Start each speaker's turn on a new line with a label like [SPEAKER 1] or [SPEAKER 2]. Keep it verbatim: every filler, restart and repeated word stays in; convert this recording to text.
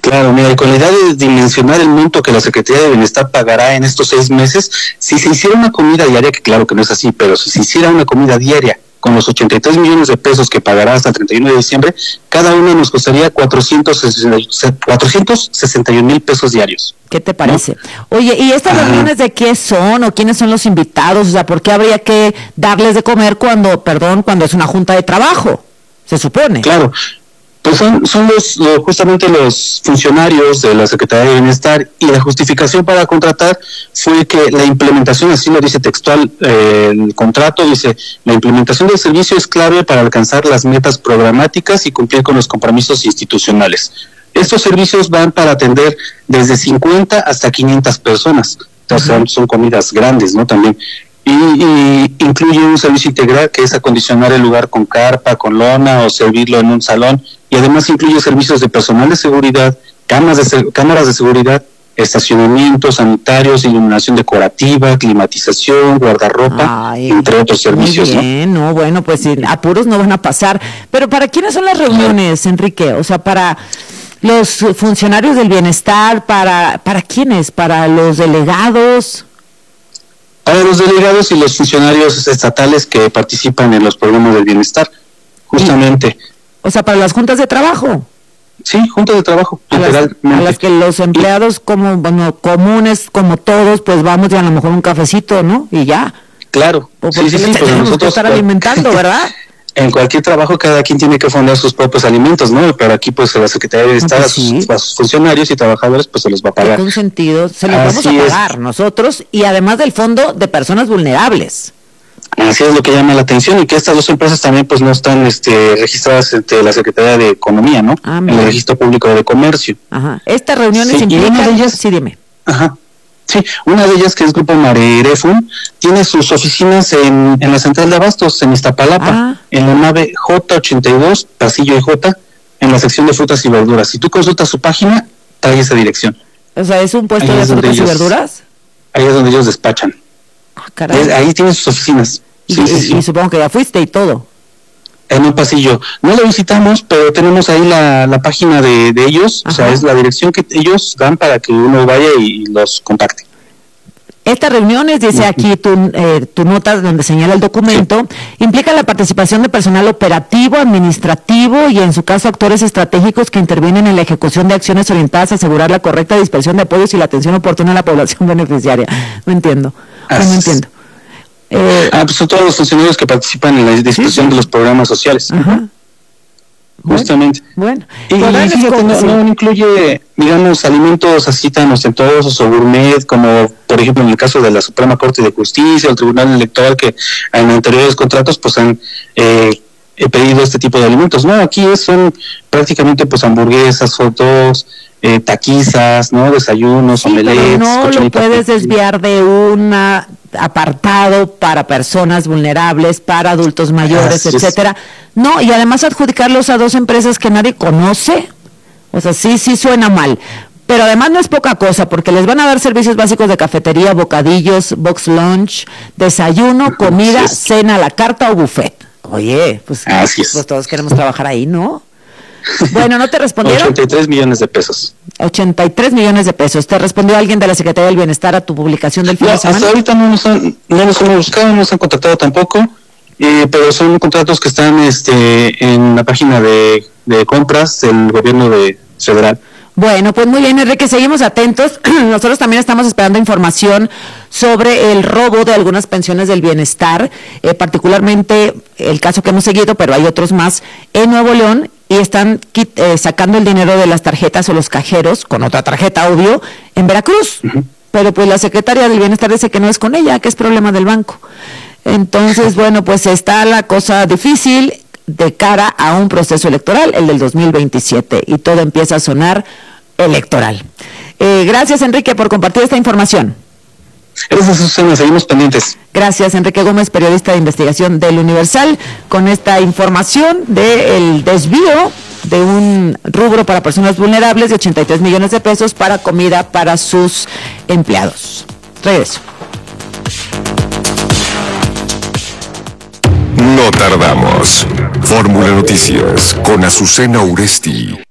[SPEAKER 1] Claro, mira, y con la idea de dimensionar el monto que la Secretaría de Bienestar pagará en estos seis meses, si se hiciera una comida diaria, que claro que no es así, pero si se hiciera una comida diaria con los ochenta y tres millones de pesos que pagará hasta el treinta y uno de diciembre, cada uno nos costaría cuatrocientos sesenta y un mil pesos diarios.
[SPEAKER 2] ¿Qué te parece? ¿No? Oye, ¿y estas reuniones de qué son o quiénes son los invitados? O sea, ¿por qué habría que darles de comer cuando, perdón, cuando es una junta de trabajo? Se supone.
[SPEAKER 1] Claro. Pues son, son los, los justamente los funcionarios de la Secretaría de Bienestar, y la justificación para contratar fue que la implementación, así lo dice textual eh, el contrato, dice: la implementación del servicio es clave para alcanzar las metas programáticas y cumplir con los compromisos institucionales. Estos servicios van para atender desde cincuenta hasta quinientas personas, entonces son, son comidas grandes, ¿no? También. Y, y incluye un servicio integral que es acondicionar el lugar con carpa, con lona o servirlo en un salón, y además incluye servicios de personal de seguridad, cámaras de, cámaras de seguridad, estacionamientos sanitarios, iluminación decorativa, climatización, guardarropa, Ay, entre otros servicios.
[SPEAKER 2] Muy bien, ¿no? no, bueno, pues sin apuros no van a pasar. Pero ¿para quiénes son las reuniones, Enrique? O sea, para los funcionarios del bienestar, ¿para, para quiénes? ¿Para los delegados?
[SPEAKER 1] Para los delegados y los funcionarios estatales que participan en los programas del bienestar, justamente.
[SPEAKER 2] O sea, para las juntas de trabajo.
[SPEAKER 1] Sí, juntas de trabajo,
[SPEAKER 2] a las, a las que los empleados como bueno, comunes, como todos, pues vamos y a lo mejor un cafecito, ¿no? Y ya.
[SPEAKER 1] Claro.
[SPEAKER 2] ¿O sí, sí, sí, pues nosotros que estar alimentando, ¿verdad?
[SPEAKER 1] En cualquier trabajo cada quien tiene que fundar sus propios alimentos, ¿no? Pero aquí pues la Secretaría de Bienestar, pues sí, a, sus, a sus funcionarios y trabajadores pues se los va a pagar.
[SPEAKER 2] En un sentido, se los Así vamos a pagar es. nosotros, y además del fondo de personas vulnerables.
[SPEAKER 1] Así es lo que llama la atención, y que estas dos empresas también pues no están este, registradas ante la Secretaría de Economía, ¿no? Ah, en el Registro Público de Comercio.
[SPEAKER 2] Ajá. Estas reuniones
[SPEAKER 1] sí,
[SPEAKER 2] implican...
[SPEAKER 1] Y una de ellas,
[SPEAKER 2] sí, dime.
[SPEAKER 1] Ajá. Sí, una de ellas, que es Grupo Marerefun, tiene sus oficinas en, en la central de abastos, en Iztapalapa, ah. en la nave J ochenta y dos, pasillo J, en la sección de frutas y verduras. Si tú consultas su página, trae esa dirección.
[SPEAKER 2] O sea, ¿es un puesto ahí de frutas ellos, y verduras?
[SPEAKER 1] Ahí es donde ellos despachan.
[SPEAKER 2] Ah, caray.
[SPEAKER 1] Es, ahí tienen sus oficinas.
[SPEAKER 2] Sí, y, sí, sí. y supongo que ya fuiste y todo.
[SPEAKER 1] En un pasillo. No lo visitamos, pero tenemos ahí la, la página de, de ellos. Ajá. O sea, es la dirección que ellos dan para que uno vaya y los contacte.
[SPEAKER 2] Estas reuniones, dice aquí tu, eh, tu nota donde señala el documento, sí. implica la participación de personal operativo, administrativo y en su caso actores estratégicos que intervienen en la ejecución de acciones orientadas a asegurar la correcta dispersión de apoyos y la atención oportuna a la población beneficiaria. No entiendo. No, no entiendo.
[SPEAKER 1] Eh, ah, pues son todos los funcionarios que participan en la dispersión sí, sí. de los programas sociales.
[SPEAKER 2] Ajá.
[SPEAKER 1] Justamente.
[SPEAKER 2] Bueno,
[SPEAKER 1] bueno. Y, y fíjate, no, no incluye, digamos, alimentos así tan ostentosos o gourmet, como por ejemplo en el caso de la Suprema Corte de Justicia o el Tribunal Electoral, que en anteriores contratos pues han eh, pedido este tipo de alimentos. No, aquí son prácticamente pues hamburguesas, hot dogs, eh, taquizas, ¿no? Desayunos,
[SPEAKER 2] sí,
[SPEAKER 1] omelets.
[SPEAKER 2] No lo puedes desviar de un apartado para personas vulnerables, para adultos mayores, Así etcétera. Es. No, y además adjudicarlos a dos empresas que nadie conoce. O sea, sí, sí suena mal. Pero además no es poca cosa, porque les van a dar servicios básicos de cafetería, bocadillos, box lunch, desayuno, comida, es. cena a la carta o buffet. Oye, pues,
[SPEAKER 1] Así es.
[SPEAKER 2] pues todos queremos trabajar ahí, ¿no? Bueno, ¿no te respondieron?
[SPEAKER 1] ochenta y tres millones de pesos.
[SPEAKER 2] ochenta y tres millones de pesos. ¿Te respondió alguien de la Secretaría del Bienestar a tu publicación del fin
[SPEAKER 1] no,
[SPEAKER 2] de semana?
[SPEAKER 1] Hasta ahorita no nos han, no nos hemos buscado, no nos han contactado tampoco, eh, pero son contratos que están este, en la página de, de compras del gobierno de federal.
[SPEAKER 2] Bueno, pues muy bien, Enrique, seguimos atentos. Nosotros también estamos esperando información sobre el robo de algunas pensiones del bienestar, eh, particularmente el caso que hemos seguido, pero hay otros más en Nuevo León, y están eh, sacando el dinero de las tarjetas o los cajeros, con otra tarjeta, obvio, en Veracruz. Uh-huh. Pero pues la secretaria del Bienestar dice que no es con ella, que es problema del banco. Entonces, bueno, pues está la cosa difícil de cara a un proceso electoral, el del dos mil veintisiete, y todo empieza a sonar electoral. Eh, gracias, Enrique, por compartir esta información.
[SPEAKER 1] Gracias, Susana, seguimos pendientes.
[SPEAKER 2] Gracias, Enrique Gómez, periodista de investigación del Universal, con esta información del desvío de un rubro para personas vulnerables de ochenta y tres millones de pesos para comida para sus empleados. Regreso.
[SPEAKER 3] No tardamos. Fórmula Noticias con Azucena Uresti.